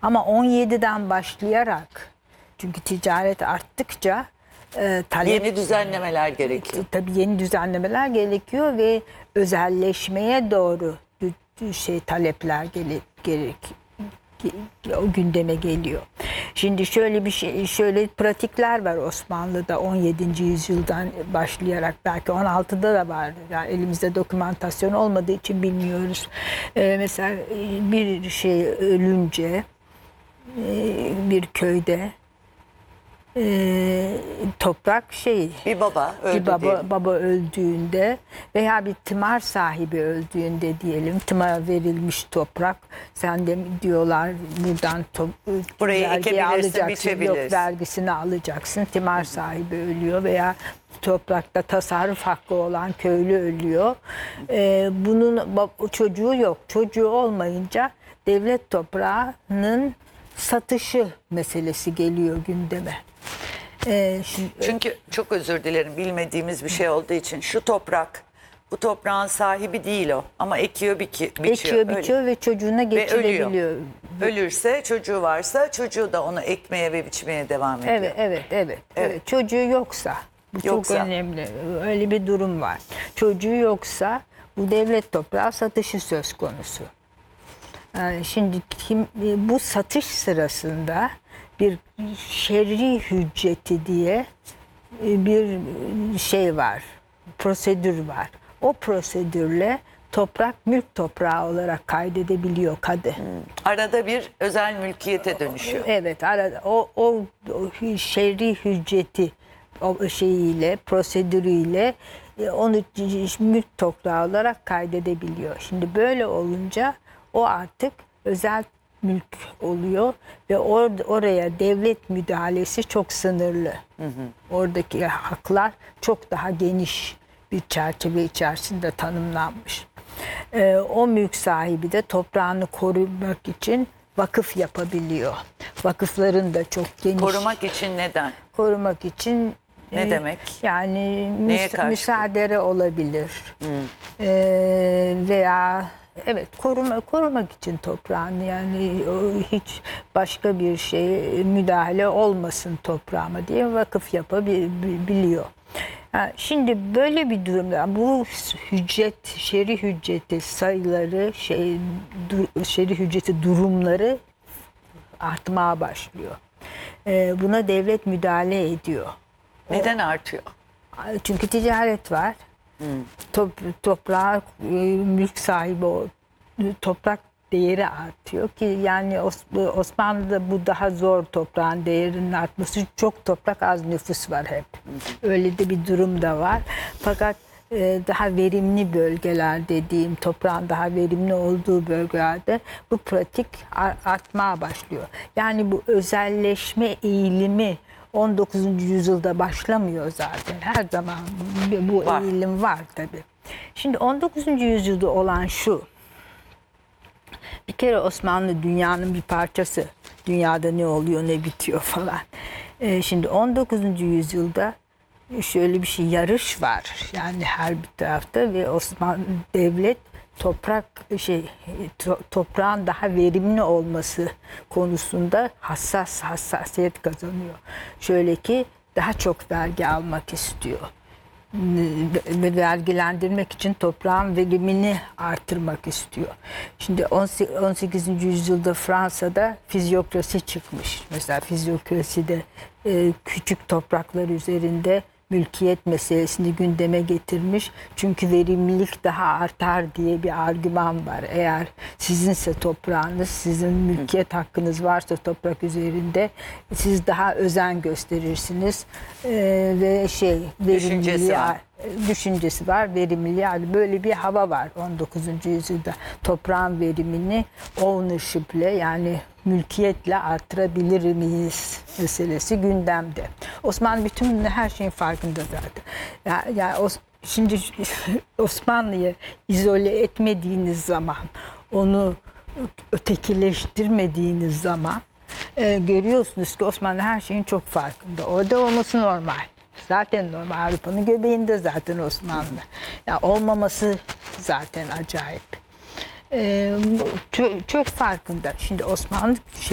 Ama 17'den başlayarak, çünkü ticaret arttıkça talep, Yeni düzenlemeler gerekiyor. tabii yeni düzenlemeler gerekiyor ve özelleşmeye doğru talepler o gündeme geliyor. Şimdi şöyle bir şey, şöyle pratikler var Osmanlı'da 17. yüzyıldan başlayarak, belki 16'da da var. Yani elimizde dokümantasyon olmadığı için bilmiyoruz. Mesela bir şey ölünce bir köyde toprak Bir baba öldü bir diyelim. baba öldüğünde veya bir tımar sahibi öldüğünde diyelim, tımara verilmiş toprak, sen de diyorlar buradan Burayı vergi ekebilirsin, alacaksın, biçebilirsin. yok vergisini alacaksın. Tımar sahibi ölüyor veya toprakta tasarruf hakkı olan köylü ölüyor. Bunun çocuğu yok. Çocuğu olmayınca devlet toprağının satışı meselesi geliyor gündeme. Çünkü çok özür dilerim, bilmediğimiz bir şey olduğu için şu toprak, bu toprağın sahibi değil o ama ekiyor, biçiyor. Ekiyor, biçiyor ve çocuğuna Ve geçirebiliyor. ölüyor. Ölürse, çocuğu varsa çocuğu da onu ekmeye ve biçmeye devam ediyor. Evet. Çocuğu yoksa, bu Yoksa. çok önemli. Öyle bir durum var. Çocuğu yoksa bu devlet toprağı satışı söz konusu. Yani şimdi bu satış sırasında bir şer'i hücceti diye bir şey var, prosedür var. O prosedürle toprak mülk toprağı olarak kaydedebiliyor kadı. Arada bir özel mülkiyete dönüşüyor. Evet, arada o şer'i hücceti o şeyiyle, prosedürüyle onu mülk toprağı olarak kaydedebiliyor. Şimdi böyle olunca o artık özel mülk oluyor ve oraya devlet müdahalesi çok sınırlı. Oradaki haklar çok daha geniş bir çerçeve içerisinde tanımlanmış. O mülk sahibi de toprağını korumak için vakıf yapabiliyor. Vakıfların da çok geniş. Korumak için neden? Korumak için Ne demek? yani Neye karşı? müsaade olabilir. Veya evet, korumak için toprağını, yani hiç başka bir şey müdahale olmasın toprağıma diye vakıf yapabiliyor. Yani şimdi böyle bir durumda bu şer'i hücceti sayıları, şer'i hücceti durumları artmaya başlıyor. Buna devlet müdahale ediyor. Neden artıyor? Çünkü ticaret var. Toprağa mülk sahibi toprak değeri artıyor ki, yani Osmanlı'da bu daha zor, toprağın değerinin artması. Çok toprak, az nüfus var hep. Öyle de bir durum da var. Fakat daha verimli bölgeler dediğim, toprağın daha verimli olduğu bölgelerde bu pratik artmaya başlıyor. Yani bu özelleşme eğilimi 19. yüzyılda başlamıyor zaten. Her zaman bu eğilim var tabii. Şimdi 19. yüzyılda olan şu: bir kere Osmanlı dünyanın bir parçası. Dünyada ne oluyor, ne bitiyor falan. Şimdi 19. yüzyılda şöyle bir şey, yarış var. Yani her bir tarafta ve Osmanlı devlet toprağın daha verimli olması konusunda hassasiyet kazanıyor. Şöyle ki daha çok vergi almak istiyor. Vergilendirmek için toprağın verimini artırmak istiyor. Şimdi 18. yüzyılda Fransa'da fizyokrasi çıkmış. Mesela fizyokraside küçük topraklar üzerinde mülkiyet meselesini gündeme getirmiş. Çünkü verimlilik daha artar diye bir argüman var. Eğer sizinse toprağınız, sizin mülkiyet hakkınız varsa toprak üzerinde, siz daha özen gösterirsiniz ve düşüncesi var, verimliliği. Yani böyle bir hava var 19. yüzyılda. Toprağın verimini ownership'le, yani mülkiyetle artırabilir miyiz meselesi gündemde. Osmanlı bütün her şeyin farkında zaten. Yani şimdi Osmanlı'yı izole etmediğiniz zaman, onu ötekileştirmediğiniz zaman görüyorsunuz ki Osmanlı her şeyin çok farkında. Orada olması normal. Zaten normal. Avrupa'nın göbeğinde zaten Osmanlı. Yani olmaması zaten acayip. Çok farkında. Şimdi Osmanlı